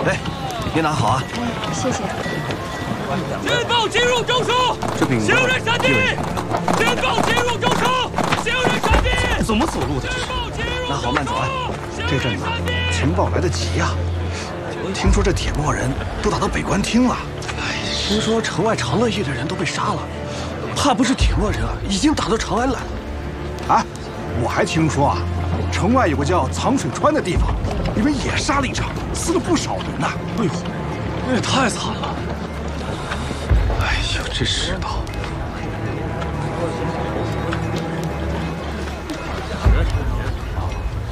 哎，你拿好啊！ 谢谢。 军报进入中枢， 这饼行人闪电！军报进入中枢，行人闪电！ 怎么走路的这是？拿好慢走啊！这阵子情报来得急呀。听说这铁墨人都打到北关厅了。哎，听说城外长乐驿的人都被杀了，怕不是铁墨人啊，已经打到长安来了。 啊，我还听说啊，城外有个叫藏水川的地方，里面也杀了一场，死了不少人呐。 哎呦，那也太惨了！哎呦，这世道。